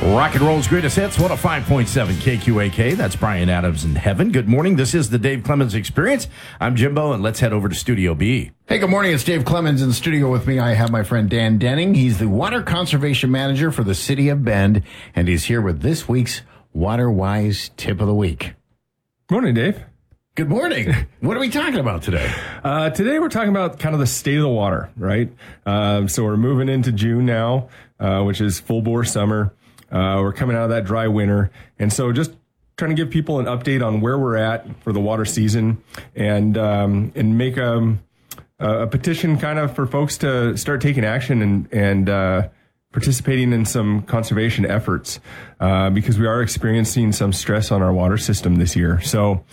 Rock and roll's greatest hits, 105.7 KQAK. That's Brian Adams in heaven. Good morning. This is the Dave Clemens Experience. I'm Jimbo, and let's head over to Studio B. Hey, good morning. It's Dave Clemens in the studio with me. I have my friend Dan Denning. He's the Water Conservation Manager for the City of Bend, and he's here with this week's WaterWise Tip of the Week. Morning, Dave. Good morning. What are we talking about today? Today we're talking about kind of the state of the water, right? So we're moving into June now, which is full bore summer. We're coming out of that dry winter. And so just trying to give people an update on where we're at for the water season and make a petition kind of for folks to start taking action and participating in some conservation efforts because we are experiencing some stress on our water system this year. So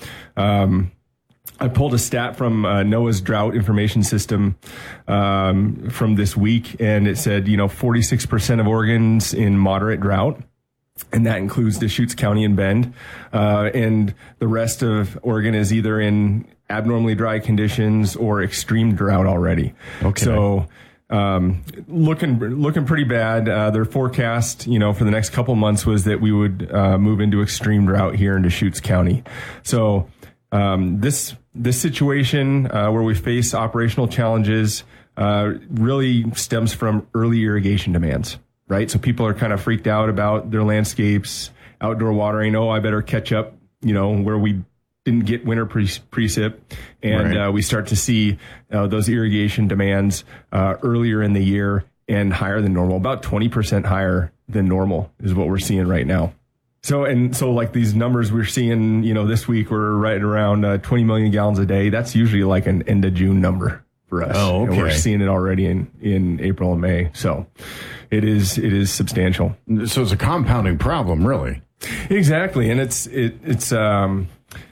I pulled a stat from NOAA's drought information system from this week, and it said, 46% of Oregon's in moderate drought, and that includes Deschutes County and Bend, and the rest of Oregon is either in abnormally dry conditions or extreme drought already. Okay. So looking pretty bad. Their forecast, for the next couple months was that we would move into extreme drought here in Deschutes County. So this situation where we face operational challenges really stems from early irrigation demands, right? So people are kind of freaked out about their landscapes, outdoor watering. Oh, I better catch up, where we didn't get winter precip. And right. We start to see those irrigation demands earlier in the year and higher than normal. About 20% higher than normal is what we're seeing right now. So like these numbers we're seeing, this week we're right around 20 million gallons a day. That's usually like an end of June number for us. Oh, okay. And we're seeing it already in April and May. So it is substantial. So it's a compounding problem, really. Exactly. And it's the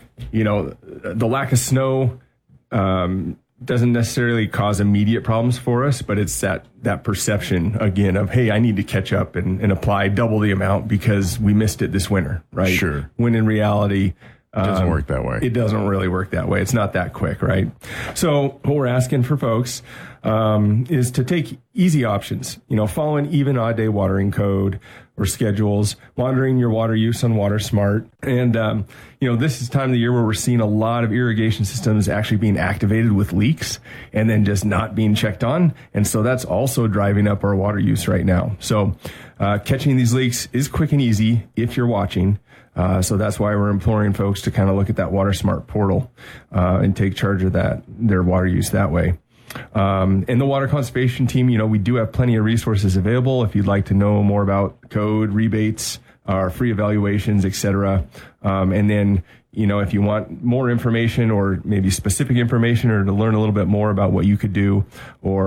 lack of snow, doesn't necessarily cause immediate problems for us, but it's that perception again of, hey, I need to catch up and apply double the amount because we missed it this winter, right? Sure. When in reality, it doesn't work that way. It doesn't really work that way. It's not that quick, right? So what we're asking for folks is to take easy options, follow an even odd day watering code or schedules, monitoring your water use on WaterSmart. And, this is time of the year where we're seeing a lot of irrigation systems actually being activated with leaks and then just not being checked on. And so that's also driving up our water use right now. So catching these leaks is quick and easy if you're watching. So that's why we're imploring folks to kind of look at that WaterSmart portal and take charge of their water use that way. And the water conservation team, we do have plenty of resources available if you'd like to know more about code, rebates, our free evaluations, et cetera. And then, if you want more information or maybe specific information or to learn a little bit more about what you could do or